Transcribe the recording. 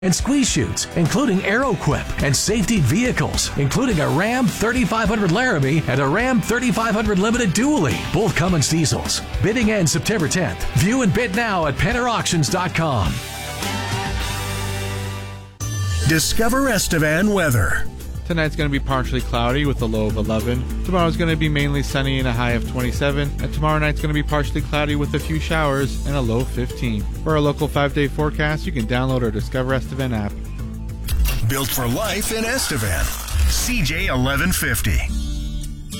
and squeeze chutes, including AeroQuip, and safety vehicles, including a Ram 3500 Laramie and a Ram 3500 Limited Dually, both Cummins diesels. Bidding ends September 10th. View and bid now at PennerAuctions.com. Discover Estevan weather. Tonight's going to be partially cloudy with a low of 11. Tomorrow's going to be mainly sunny and a high of 27. And tomorrow night's going to be partially cloudy with a few showers and a low of 15. For our local 5-day forecast, you can download our Discover Estevan app. Built for life in Estevan. CJ 1150.